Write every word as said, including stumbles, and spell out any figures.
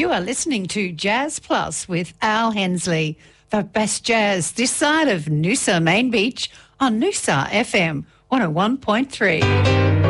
You are listening to Jazz Plus with Al Hensley, the best jazz this side of Noosa Main Beach on Noosa F M one oh one point three.